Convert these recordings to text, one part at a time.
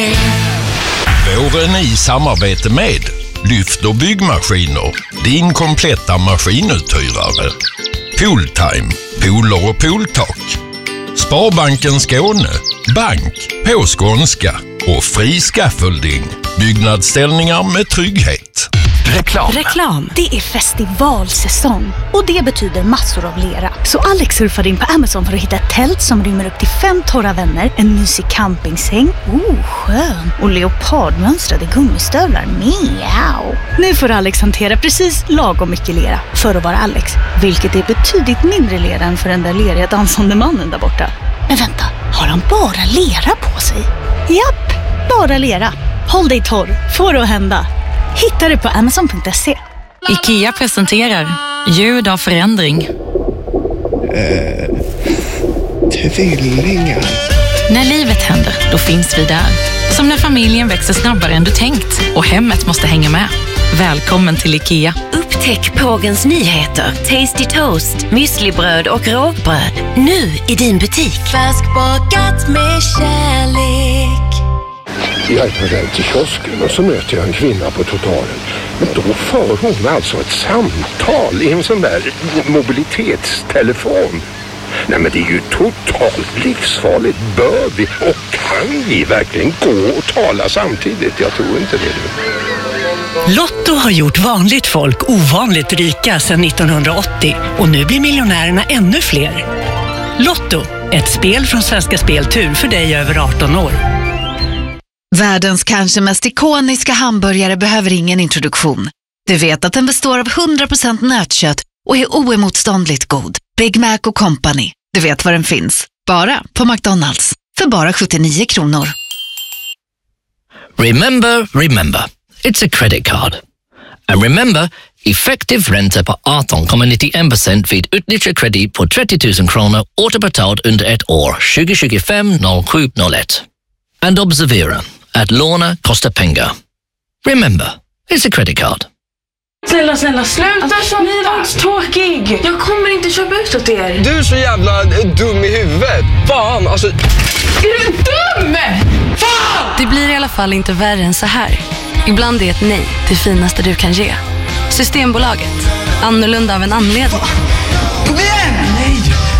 Våren i samarbete med Lyft och byggmaskiner, din kompletta maskinuthyrare. Pooltime, pooler och pooltak. Sparbanken Skåne, bank på skånska och fri scaffolding. Byggnadsställningar med trygghet. Reklam. Det är festivalsäsong och det betyder massor av lera. Så Alex surfar in på Amazon för att hitta ett tält som rymmer upp till 5 torra vänner, en mysig campingsäng, skön, och leopardmönstrade gummistövlar. Miau. Nu får Alex hantera precis lagom mycket lera för att vara Alex, vilket är betydligt mindre lera än för den där leriga dansande mannen där borta. Men vänta, har han bara lera på sig? Japp, bara lera. Håll dig torr, får det att hända. Hitta det på Amazon.se. IKEA presenterar ljud av förändring. Tvillingar. När livet händer, då finns vi där. Som när familjen växer snabbare än du tänkt och hemmet måste hänga med. Välkommen till IKEA. Upptäck Pågens nyheter, Tasty Toast, müslibröd och rågbröd. Nu i din butik. Färskbakat med kärlek. Jag är på väg till kiosken och så möter jag en kvinna på trottoaren. Men då för hon alltså ett samtal i en sån där mobilitetstelefon. Nej, men det är ju totalt livsfarligt. Bör vi och kan vi verkligen gå och tala samtidigt? Jag tror inte det. Lotto har gjort vanligt folk ovanligt rika sedan 1980 och nu blir miljonärerna ännu fler. Lotto, ett spel från Svenska Speltur för dig över 18 år. Världens kanske mest ikoniska hamburgare behöver ingen introduktion. Du vet att den består av 100% nötkött och är oemotståndligt god. Big Mac och Company. Du vet var den finns. Bara på McDonald's. För bara 79 kronor. Remember. It's a credit card. And remember, effektiv ränta på 18,91% vid utnyttjad kredit på 30 000 kronor återbetalt under ett år 2025-07-01. And observera att låna kostar pengar. Remember, it's a credit card. Snälla, sluta som tråkig. Jag kommer inte köpa ut åt er. Du är så jävla dum i huvudet. Fan, alltså. Är du dum? Fan! Det blir i alla fall inte värre än så här. Ibland är ett nej det finaste du kan ge. Systembolaget. Annorlunda av en anledning. Kom igen! Nej!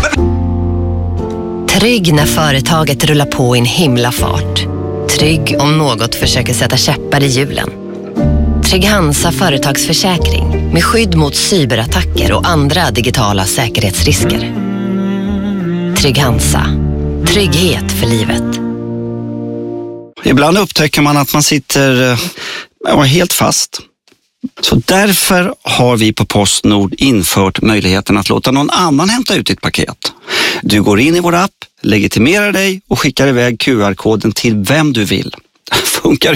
Trygg när företaget rullar på i en himla fart. Trygg om något försöker sätta käppar i hjulen. Trygg Hansa företagsförsäkring med skydd mot cyberattacker och andra digitala säkerhetsrisker. Trygg Hansa. Trygghet för livet. Ibland upptäcker man att man sitter helt fast. Så därför har vi på PostNord infört möjligheten att låta någon annan hämta ut ditt paket. Du går in i vår app, legitimerar dig och skickar iväg QR-koden till vem du vill. Funkar